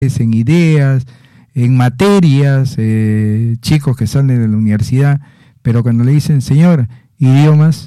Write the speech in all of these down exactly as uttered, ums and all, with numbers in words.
en ideas, en materias, eh, chicos que salen de la universidad, pero cuando le dicen, señor, idiomas,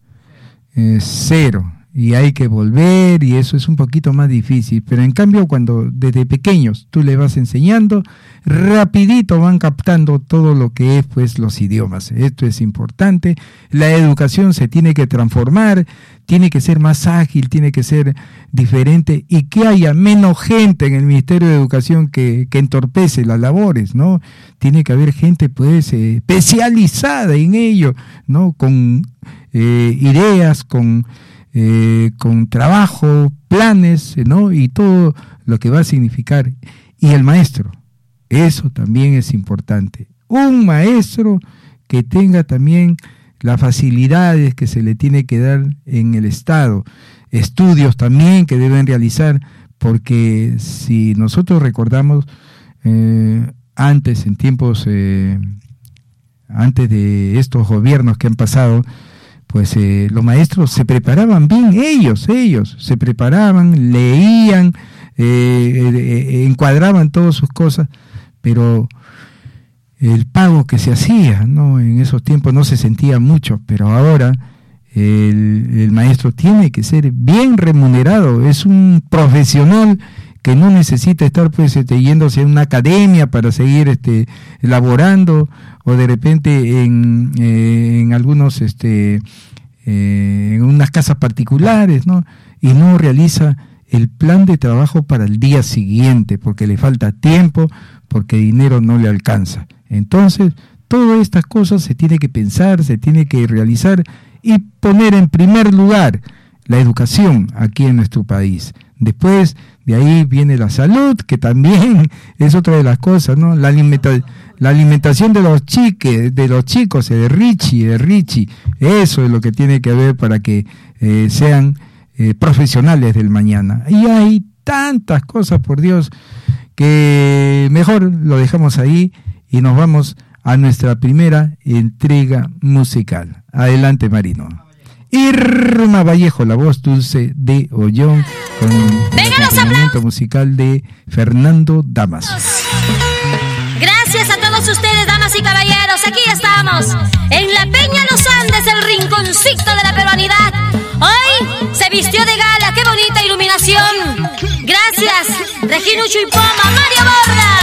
eh, cero, y hay que volver, y eso es un poquito más difícil, pero en cambio cuando desde pequeños tú le vas enseñando, rapidito van captando todo lo que es pues los idiomas. Esto es importante. La educación se tiene que transformar, tiene que ser más ágil, tiene que ser diferente, y que haya menos gente en el Ministerio de Educación que, que entorpece las labores, ¿no? Tiene que haber gente pues eh, especializada en ello, ¿no? Con eh, ideas, con Eh, con trabajo, planes, ¿no? Y todo lo que va a significar. Y el maestro, eso también es importante. Un maestro que tenga también las facilidades que se le tiene que dar en el Estado, estudios también que deben realizar, porque si nosotros recordamos, eh, antes, en tiempos, eh, antes de estos gobiernos que han pasado, pues eh, los maestros se preparaban bien, ellos, ellos, se preparaban, leían, eh, eh, encuadraban todas sus cosas, pero el pago que se hacía, ¿no? En esos tiempos no se sentía mucho, pero ahora el, el maestro tiene que ser bien remunerado, es un profesional que no necesita estar pues este, yéndose a una academia para seguir este, elaborando, o de repente en, eh, en algunos, este, eh, en unas casas particulares, ¿no? Y no realiza el plan de trabajo para el día siguiente, porque le falta tiempo, porque dinero no le alcanza. Entonces, todas estas cosas se tiene que pensar, se tiene que realizar y poner en primer lugar la educación aquí en nuestro país. Después de ahí viene la salud, que también es otra de las cosas, ¿no? La alimenta, la alimentación de los chiques, de los chicos, de Richie, de Richie, eso es lo que tiene que ver para que eh, sean eh, profesionales del mañana. Y hay tantas cosas, por Dios, que mejor lo dejamos ahí y nos vamos a nuestra primera entrega musical. Adelante, Marino. Irma Vallejo, la voz dulce de Ollón, con el acompañamiento musical de Fernando Damas. Gracias a todos ustedes, damas y caballeros. Aquí estamos, en la Peña Los Andes, el rinconcito de la peruanidad. Hoy se vistió de gala, qué bonita iluminación. Gracias, Reginucho y Poma, Mario Borda.